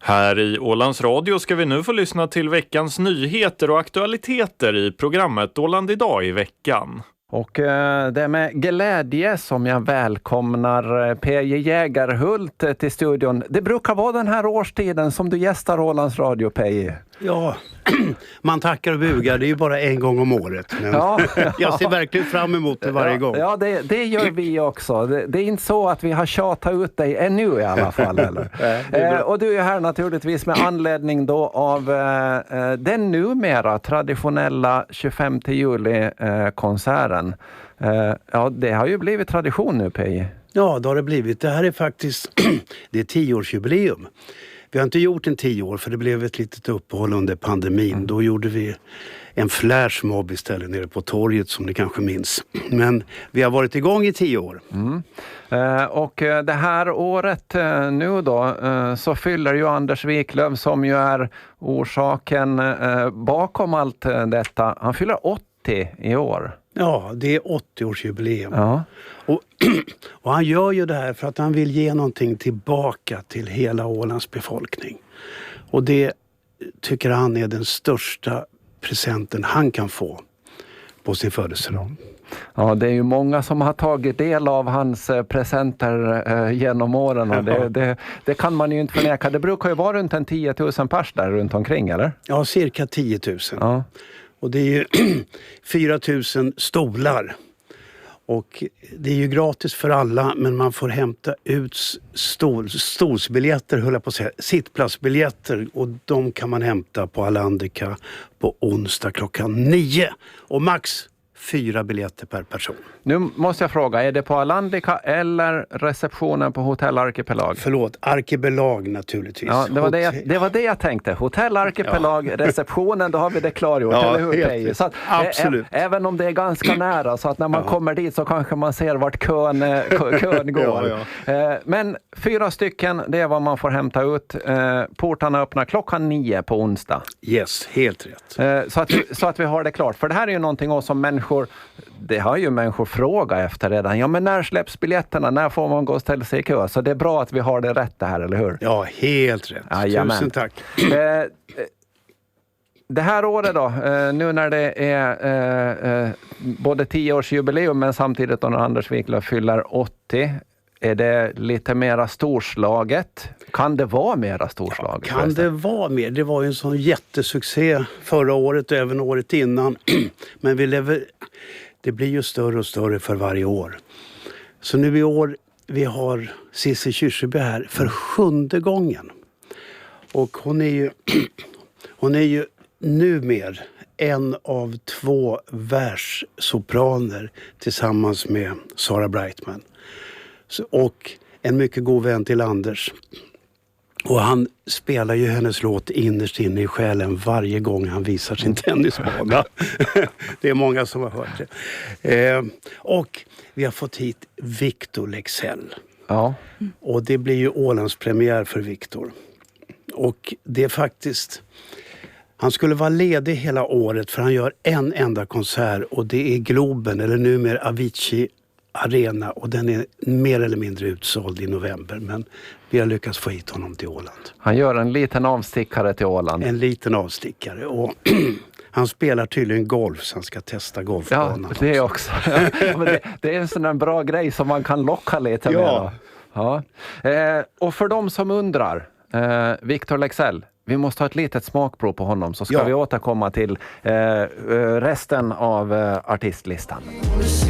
Här i Ålands Radio ska vi nu få lyssna till veckans nyheter och aktualiteter i programmet Åland idag i veckan. Och det är med glädje som jag välkomnar P.J. Jägerhult till studion. Det brukar vara den här årstiden som du gästar Ålands Radio, P.J. Ja, man tackar och bugar. Det är ju bara en gång om året. Men jag ser verkligen fram emot det varje gång. Ja, det gör vi också. Det är inte så att vi har tjatat ut dig ännu i alla fall. Eller? Och du är här naturligtvis med anledning då av den numera traditionella 25 juli-konserten. Ja, det har ju blivit tradition nu, P.J. Ja, det har det blivit. Det här är faktiskt det är 10-årsjubileum. Vi har inte gjort en 10 år för det blev ett litet uppehåll under pandemin. Då gjorde vi en flashmob istället nere på torget som ni kanske minns. Men vi har varit igång i 10 år. Och det här året nu då så fyller ju Anders Wiklöf, som ju är orsaken bakom allt detta. Han fyller 80 i år. Ja, det är 80-årsjubileum. Ja. Och han gör ju det här för att han vill ge någonting tillbaka till hela Ålands befolkning. Och det tycker han är den största presenten han kan få på sin födelsedag. Ja, det är ju många som har tagit del av hans presenter genom åren. Och det kan man ju inte förneka. Det brukar ju vara runt en 10 000 pers där runt omkring, eller? Ja, cirka 10 000. Ja. Och det är ju 4 000 stolar. Och det är ju gratis för alla, men man får hämta ut stolsbiljetter, höll jag på att säga, sittplatsbiljetter. Och de kan man hämta på Allandica på onsdag klockan 9. Och max 4 biljetter per person. Nu måste jag fråga, är det på Allandica eller receptionen på Hotell Arkipelag? Förlåt, Arkipelag naturligtvis. Ja, det var det jag tänkte. Hotell Arkipelag, receptionen, då har vi det klargjort, eller hur, Pej? Så att, absolut. Även om det är ganska nära, så att när man kommer dit så kanske man ser vart kön går. Men 4 stycken, det är vad man får hämta ut. Portarna öppnar klockan 9 på onsdag. Yes, helt rätt. Så att vi har det klart. För det här är ju någonting som människor, det har ju människor frågat efter redan. Ja, men när släpps biljetterna? När får man gå och ställa sig i kö? Så det är bra att vi har det rätt det här, eller hur? Ja, helt rätt. Tusen tack. Det här året då, nu när det är både 10-årsjubileum men samtidigt då när Anders Wiklöf fyller 80, är det lite mera storslaget? Kan det vara mera storslaget? Ja, kan det vara mer? Det var ju en sån jättesuccé förra året och även året innan. Men det blir ju större och större för varje år. Så nu i år, vi har Cissi Kyrkjebø här för 7:e gången. Och hon är ju numer en av 2 världssopraner tillsammans med Sarah Brightman. Och en mycket god vän till Anders. Och han spelar ju hennes låt innerst inne i själen varje gång han visar sin tennisbana. Det är många som har hört det. Och vi har fått hit Victor Leksell. Ja. Och det blir ju Ålands premiär för Victor. Och det är faktiskt... Han skulle vara ledig hela året för han gör en enda konsert. Och det är Globen, eller numera Avicii Arena, och den är mer eller mindre utsåld i november, men vi har lyckats få hit honom till Åland. Han gör en liten avstickare till Åland. En liten avstickare, och han spelar tydligen golf, så han ska testa golfbanan. Ja, det också. Men det är en sån där bra grej som man kan locka lite med. Ja. Och för de som undrar, Victor Leksell, vi måste ha ett litet smakprov på honom, så ska vi återkomma till resten av artistlistan.